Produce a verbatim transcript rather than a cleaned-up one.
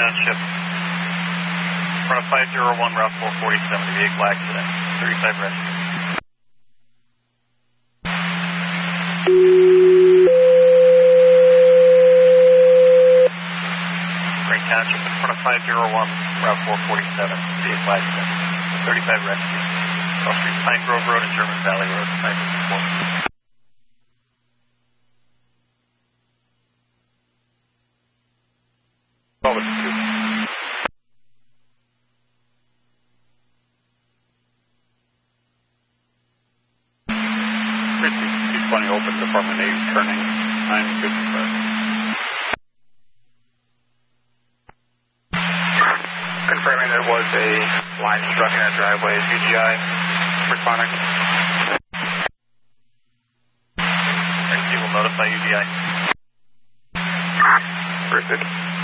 Township. In front of five zero one, Route four forty-seven, vehicle accident. thirty-five rescue. Crane Township, in front of five zero one, Route four forty-seven, vehicle accident. thirty-five rescue. Cross Street, Pine Grove Road and German Valley Road, nine fifty-four. Over to two. two twenty open, Department eight, turning nine fifty-five. Confirming there was a line struck in that driveway, U G I, responding. Rescue will notify U D I. Perfect.